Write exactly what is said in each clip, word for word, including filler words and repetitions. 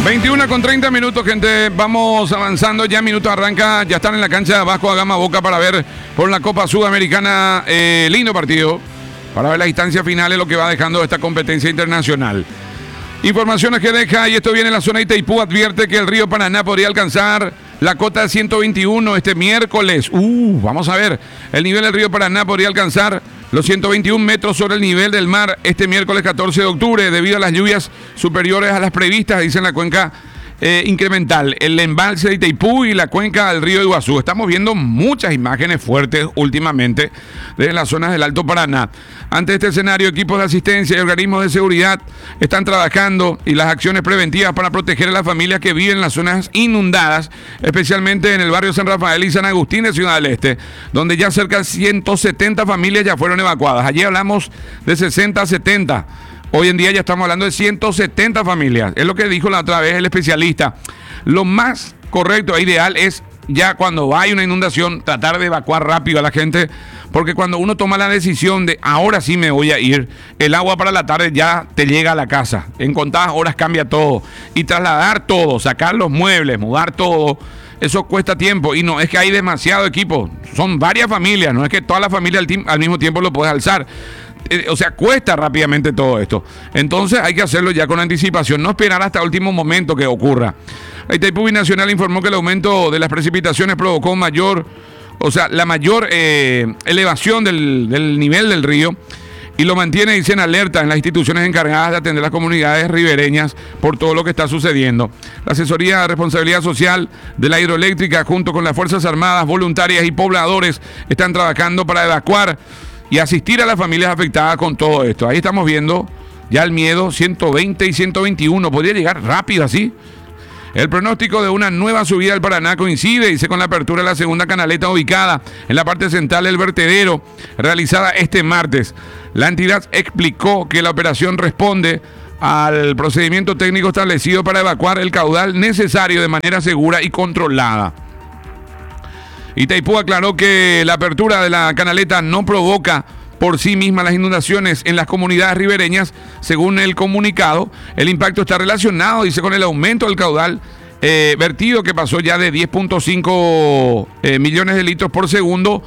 veintiuno con treinta minutos, gente. Vamos avanzando. Ya minutos arranca. Ya están en la cancha de Vasco da Gama Boca para ver por la Copa Sudamericana. Eh, lindo partido. Para ver las instancias finales, lo que va dejando esta competencia internacional. Informaciones que deja, y esto viene en la zona de Itaipú. Advierte que el río Paraná podría alcanzar la cota de ciento veintiuno este miércoles. Uh, vamos a ver. El nivel del río Paraná podría alcanzar los ciento veintiún metros sobre el nivel del mar este miércoles catorce de octubre debido a las lluvias superiores a las previstas, dice en la cuenca eh, incremental, el embalse de Itaipú y la cuenca del río Iguazú. Estamos viendo muchas imágenes fuertes últimamente de las zonas del Alto Paraná. Ante este escenario, equipos de asistencia y organismos de seguridad están trabajando y las acciones preventivas para proteger a las familias que viven en las zonas inundadas, especialmente en el barrio San Rafael y San Agustín de Ciudad del Este, donde ya cerca de ciento setenta familias ya fueron evacuadas. Ayer hablamos de sesenta a setenta. Hoy en día ya estamos hablando de ciento setenta familias. Es lo que dijo la otra vez el especialista. Lo más correcto e ideal es ya cuando hay una inundación tratar de evacuar rápido a la gente, porque cuando uno toma la decisión de ahora sí me voy a ir, el agua para la tarde ya te llega a la casa. En contadas horas cambia todo. Y trasladar todo, sacar los muebles, mudar todo, eso cuesta tiempo. Y no es que hay demasiado equipo, son varias familias, no es que toda la familia al, al mismo tiempo lo puedes alzar. Eh, o sea, cuesta rápidamente todo esto. Entonces hay que hacerlo ya con anticipación, no esperar hasta el último momento que ocurra. La Itaipú Binacional informó que el aumento de las precipitaciones provocó mayor, o sea, la mayor eh, elevación del, del nivel del río, y lo mantiene, dice, en alerta en las instituciones encargadas de atender a las comunidades ribereñas por todo lo que está sucediendo. La Asesoría de Responsabilidad Social de la Hidroeléctrica, junto con las Fuerzas Armadas, voluntarias y pobladores, están trabajando para evacuar y asistir a las familias afectadas con todo esto. Ahí estamos viendo ya el miedo, ciento veinte y ciento veintiuno, podría llegar rápido así. El pronóstico de una nueva subida del Paraná coincide, dice, con la apertura de la segunda canaleta ubicada en la parte central del vertedero, realizada este martes. La entidad explicó que la operación responde al procedimiento técnico establecido para evacuar el caudal necesario de manera segura y controlada. Itaipú aclaró que la apertura de la canaleta no provoca por sí misma las inundaciones en las comunidades ribereñas. Según el comunicado, el impacto está relacionado, dice, con el aumento del caudal eh, vertido, que pasó ya de diez punto cinco eh, millones de litros por segundo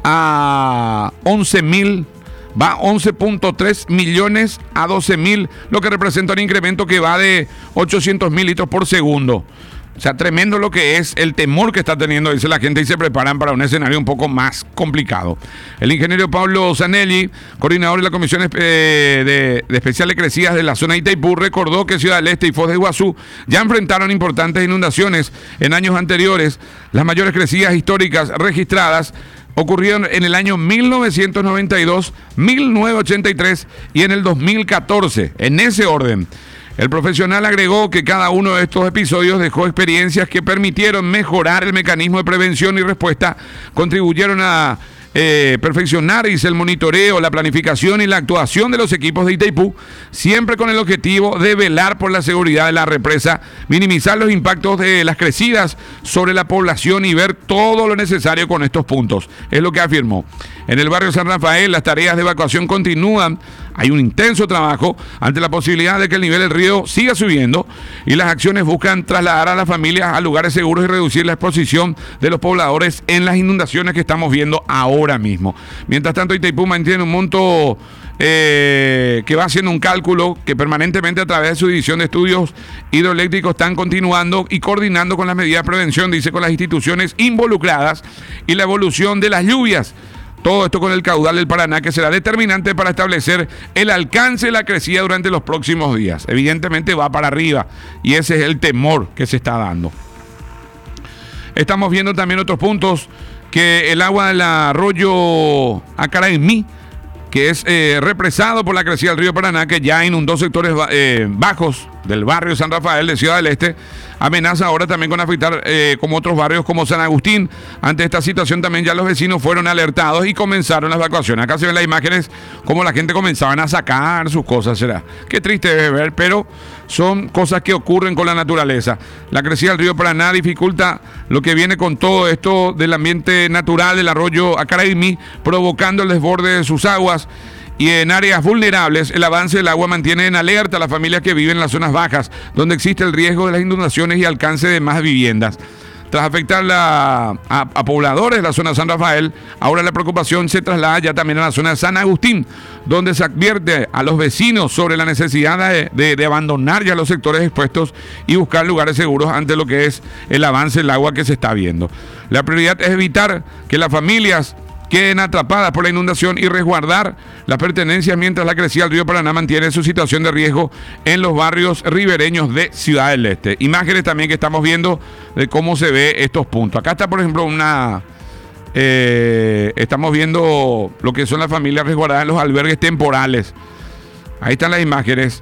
a once mil, va once punto tres millones a doce mil, lo que representa un incremento que va de ochocientos mil litros por segundo. O sea, tremendo lo que es el temor que está teniendo, dice la gente, y se preparan para un escenario un poco más complicado. El ingeniero Pablo Zanelli, coordinador de la Comisión eh, de, de Especiales Crecidas de la zona de Itaipú, recordó que Ciudad del Este y Foz de Iguazú ya enfrentaron importantes inundaciones en años anteriores. Las mayores crecidas históricas registradas ocurrieron en el año mil novecientos noventa y dos, mil novecientos ochenta y tres y en el dos mil catorce, en ese orden. El profesional agregó que cada uno de estos episodios dejó experiencias que permitieron mejorar el mecanismo de prevención y respuesta, contribuyeron a eh, perfeccionar, dice, el monitoreo, la planificación y la actuación de los equipos de Itaipú, siempre con el objetivo de velar por la seguridad de la represa, minimizar los impactos de las crecidas sobre la población y ver todo lo necesario con estos puntos. Es lo que afirmó. En el barrio San Rafael, las tareas de evacuación continúan. Hay un intenso trabajo ante la posibilidad de que el nivel del río siga subiendo, y las acciones buscan trasladar a las familias a lugares seguros y reducir la exposición de los pobladores en las inundaciones que estamos viendo ahora mismo. Mientras tanto, Itaipú mantiene un monto eh, que va haciendo un cálculo que permanentemente, a través de su división de estudios hidroeléctricos, están continuando y coordinando con las medidas de prevención, dice, con las instituciones involucradas y la evolución de las lluvias. Todo esto con el caudal del Paraná, que será determinante para establecer el alcance de la crecida durante los próximos días. Evidentemente va para arriba, y ese es el temor que se está dando. Estamos viendo también otros puntos, que el agua del arroyo Acaraimí, que es eh, represado por la crecida del río Paraná, que ya inundó sectores eh, bajos del barrio San Rafael de Ciudad del Este, amenaza ahora también con afectar eh, como otros barrios como San Agustín. Ante esta situación también ya los vecinos fueron alertados y comenzaron las evacuaciones. Acá se ven las imágenes como la gente comenzaban a sacar sus cosas. Será qué triste de ver, pero son cosas que ocurren con la naturaleza. La crecida del río Paraná dificulta lo que viene con todo esto del ambiente natural del arroyo Acaraimí, provocando el desborde de sus aguas y en áreas vulnerables, el avance del agua mantiene en alerta a las familias que viven en las zonas bajas, donde existe el riesgo de las inundaciones y alcance de más viviendas. Tras afectar la, a, a pobladores de la zona de San Rafael, ahora la preocupación se traslada ya también a la zona de San Agustín, donde se advierte a los vecinos sobre la necesidad de, de, de abandonar ya los sectores expuestos y buscar lugares seguros ante lo que es el avance del agua que se está viendo. La prioridad es evitar que las familias queden atrapadas por la inundación y resguardar las pertenencias mientras la crecida del río Paraná mantiene su situación de riesgo en los barrios ribereños de Ciudad del Este. Imágenes también que estamos viendo de cómo se ve estos puntos. Acá está, por ejemplo, una... Eh, estamos viendo lo que son las familias resguardadas en los albergues temporales. Ahí están las imágenes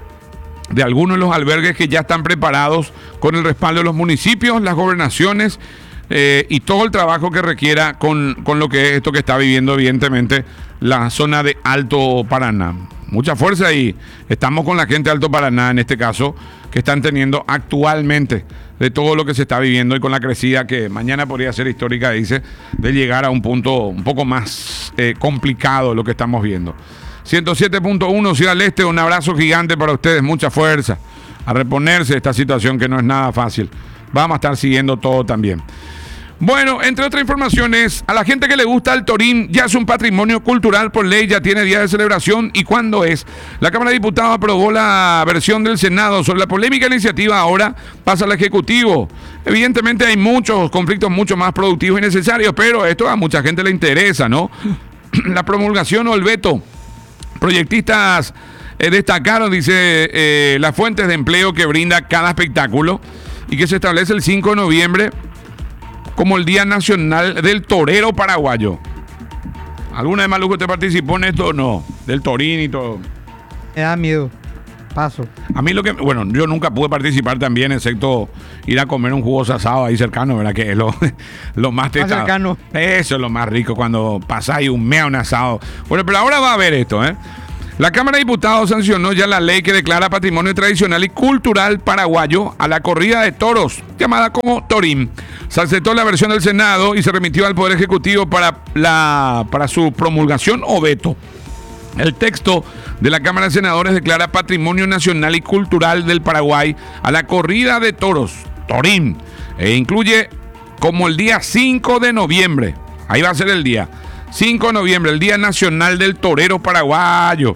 de algunos de los albergues que ya están preparados con el respaldo de los municipios, las gobernaciones, Eh, y todo el trabajo que requiera con, con lo que es esto que está viviendo evidentemente la zona de Alto Paraná. Mucha fuerza y estamos con la gente de Alto Paraná en este caso que están teniendo actualmente de todo lo que se está viviendo y con la crecida que mañana podría ser histórica, dice, de llegar a un punto un poco más eh, complicado de lo que estamos viendo. ciento siete punto uno Ciudad del Este, un abrazo gigante para ustedes, mucha fuerza a reponerse de esta situación que no es nada fácil. Vamos a estar siguiendo todo también. Bueno, entre otras informaciones, a la gente que le gusta el Torín, ya es un patrimonio cultural por ley, ya tiene día de celebración. ¿Y cuándo es? La Cámara de Diputados aprobó la versión del Senado sobre la polémica iniciativa, ahora pasa al Ejecutivo. Evidentemente hay muchos conflictos mucho más productivos y necesarios, pero esto a mucha gente le interesa, ¿no? La promulgación o el veto. Proyectistas eh, destacaron, dice, eh, las fuentes de empleo que brinda cada espectáculo y que se establece el cinco de noviembre como el Día Nacional del Torero Paraguayo. ¿Alguna vez, Maluco, usted participó en esto o no? Del Torín y todo. Me da miedo. Paso. A mí lo que... Bueno, yo nunca pude participar también, excepto ir a comer un jugoso asado ahí cercano, ¿verdad? Que es lo, lo más tentador. Más cercano. Eso es lo más rico, cuando pasás y humea un asado. Bueno, pero ahora va a haber esto, ¿eh? La Cámara de Diputados sancionó ya la ley que declara patrimonio tradicional y cultural paraguayo a la corrida de toros, llamada como Torín. Se aceptó la versión del Senado y se remitió al Poder Ejecutivo para, la, para su promulgación o veto. El texto de la Cámara de Senadores declara patrimonio nacional y cultural del Paraguay a la corrida de toros, Torín, e incluye como el día cinco de noviembre. Ahí va a ser el día. cinco de noviembre, el Día Nacional del Torero Paraguayo.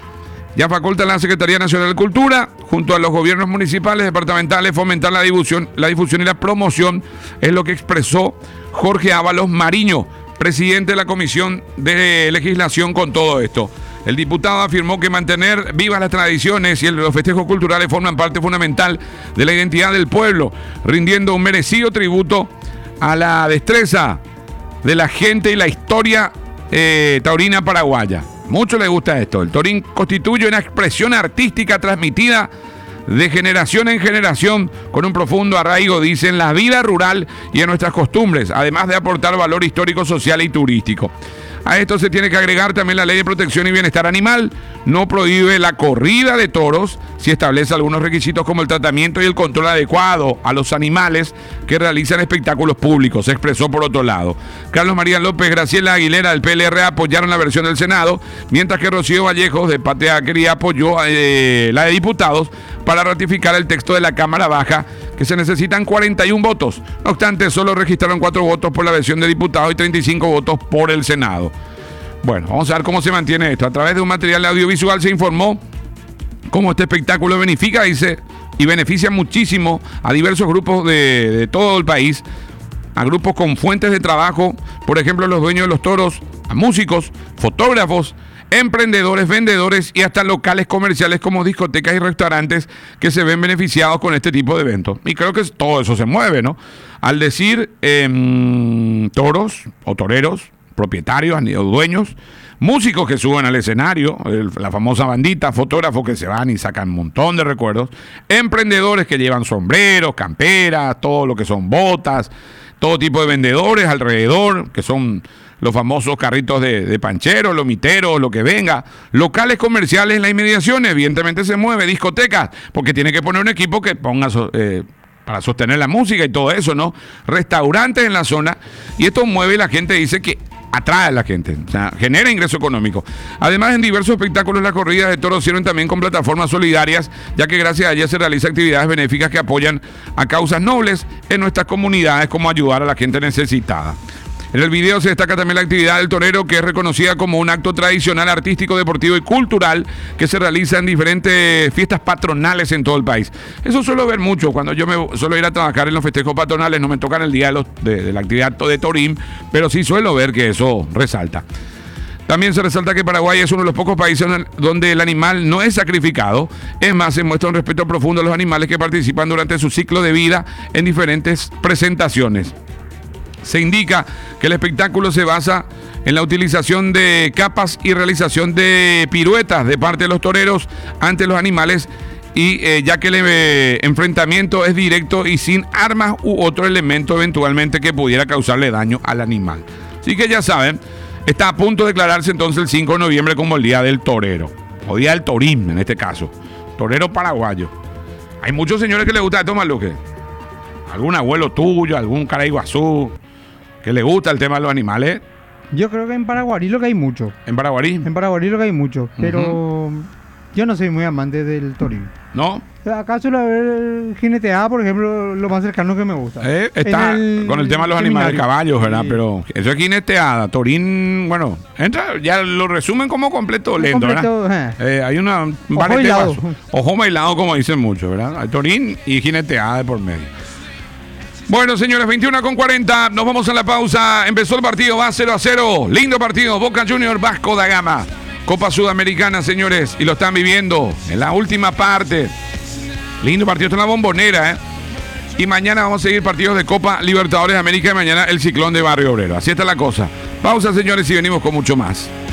Ya faculta la Secretaría Nacional de Cultura, junto a los gobiernos municipales, departamentales, fomentar la difusión, la difusión y la promoción, es lo que expresó Jorge Ábalos Mariño, presidente de la Comisión de Legislación, con todo esto. El diputado afirmó que mantener vivas las tradiciones y los festejos culturales forman parte fundamental de la identidad del pueblo, rindiendo un merecido tributo a la destreza de la gente y la historia eh, taurina paraguaya. Mucho les gusta esto. El Torín constituye una expresión artística transmitida de generación en generación con un profundo arraigo, dice, en la vida rural y en nuestras costumbres, además de aportar valor histórico, social y turístico. A esto se tiene que agregar también la Ley de Protección y Bienestar Animal. No prohíbe la corrida de toros si establece algunos requisitos como el tratamiento y el control adecuado a los animales que realizan espectáculos públicos, se expresó por otro lado. Carlos María López, Graciela Aguilera del P L R apoyaron la versión del Senado, mientras que Rocío Vallejos de Patria Querida apoyó eh, la de diputados para ratificar el texto de la Cámara Baja, que se necesitan cuarenta y un votos. No obstante, solo registraron cuatro votos por la versión de diputados y treinta y cinco votos por el Senado. Bueno, vamos a ver cómo se mantiene esto. A través de un material audiovisual se informó cómo este espectáculo beneficia, dice, y beneficia muchísimo a diversos grupos de, de todo el país, a grupos con fuentes de trabajo, por ejemplo, los dueños de los toros, a músicos, fotógrafos, emprendedores, vendedores y hasta locales comerciales como discotecas y restaurantes que se ven beneficiados con este tipo de eventos. Y creo que todo eso se mueve, ¿no? Al decir eh, toros o toreros, propietarios o dueños, músicos que suben al escenario, el, la famosa bandita, fotógrafos que se van y sacan un montón de recuerdos, emprendedores que llevan sombreros, camperas, todo lo que son botas, todo tipo de vendedores alrededor, que son los famosos carritos de, de pancheros, lomiteros, lo que venga, locales comerciales en las inmediaciones, evidentemente se mueve, discotecas, porque tiene que poner un equipo que ponga eh, para sostener la música y todo eso, ¿no? Restaurantes en la zona, y esto mueve y la gente dice que atrae a la gente, o sea, genera ingreso económico. Además, en diversos espectáculos las corridas de toros sirven también con plataformas solidarias, ya que gracias a ellas se realizan actividades benéficas que apoyan a causas nobles en nuestras comunidades, como ayudar a la gente necesitada. En el video se destaca también la actividad del torero, que es reconocida como un acto tradicional, artístico, deportivo y cultural que se realiza en diferentes fiestas patronales en todo el país. Eso suelo ver mucho cuando yo me suelo ir a trabajar en los festejos patronales. No me tocan el día de, los, de, de la actividad de Torín, pero sí suelo ver que eso resalta. También se resalta que Paraguay es uno de los pocos países donde el animal no es sacrificado. Es más, se muestra un respeto profundo a los animales que participan durante su ciclo de vida en diferentes presentaciones. Se indica que el espectáculo se basa en la utilización de capas y realización de piruetas de parte de los toreros ante los animales, y eh, ya que el eh, enfrentamiento es directo y sin armas u otro elemento eventualmente que pudiera causarle daño al animal. Así que ya saben, está a punto de declararse entonces el cinco de noviembre como el Día del Torero, o Día del Torín en este caso, torero paraguayo. Hay muchos señores que les gusta tomar lo que algún abuelo tuyo, algún caraiguazú que le gusta el tema de los animales. Yo creo que en Paraguarí lo que hay mucho. ¿En Paraguarí? En Paraguarí lo que hay mucho, pero uh-huh. Yo no soy muy amante del torín. ¿No? Acá suele haber jineteada, por ejemplo, lo más cercano que me gusta. Eh, está el, con el tema de los animales, caballos, ¿verdad? Sí. Pero eso es jineteada. Torín, bueno, entra, ya lo resumen como completo lento, completo, ¿verdad? Eh. Eh, hay una... Ojo bailado. Ojo bailado, como dicen muchos, ¿verdad? Hay torín y jineteada de por medio. Bueno, señores, veintiuno con cuarenta, nos vamos a la pausa. Empezó el partido, va cero a cero. Lindo partido, Boca Juniors, Vasco da Gama. Copa Sudamericana, señores, y lo están viviendo en la última parte. Lindo partido, está en la Bombonera, ¿eh? Y mañana vamos a seguir partidos de Copa Libertadores de América, y mañana el Ciclón de Barrio Obrero. Así está la cosa. Pausa, señores, y venimos con mucho más.